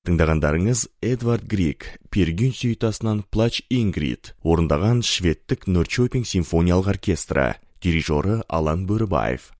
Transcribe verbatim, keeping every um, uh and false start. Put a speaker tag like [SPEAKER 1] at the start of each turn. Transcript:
[SPEAKER 1] Тыңдағандарыңыз Эдвард Григ, Пергюн сюитасынан Плач Ингрид, орындаған шведтік Норрчопинг симфониялық оркестрі, дирижері Алан Бөрібаев.